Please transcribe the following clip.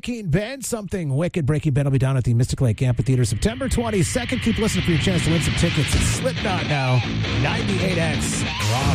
Breaking Ben. Something wicked. Breaking Ben will be down at the Mystic Lake Amphitheater September 22nd. Keep listening for your chance to win some tickets. It's Slipknot now. 98X Rock.